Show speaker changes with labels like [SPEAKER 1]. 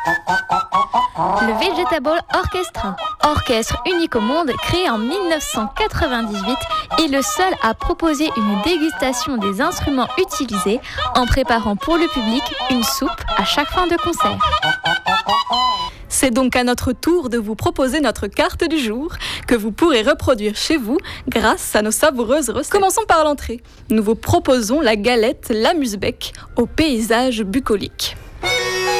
[SPEAKER 1] Le Vegetable Orchestra, orchestre unique au monde, créé en 1998, est le seul à proposer une dégustation des instruments utilisés en préparant pour le public une soupe à chaque fin de concert.
[SPEAKER 2] C'est donc à notre tour de vous proposer notre carte du jour que vous pourrez reproduire chez vous grâce à nos savoureuses recettes. Commençons par l'entrée. Nous vous proposons la galette l'amuse-bec au paysage bucolique.